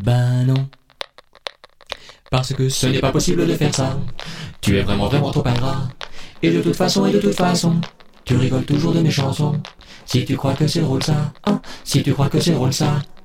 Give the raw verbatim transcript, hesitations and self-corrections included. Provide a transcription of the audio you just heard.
Ben non. Parce que ce n'est pas possible de faire ça. Tu es vraiment vraiment trop ingrat. Et de toute façon, et de toute façon, tu rigoles toujours de mes chansons. Si tu crois que c'est drôle ça, hein, si tu crois que c'est drôle ça,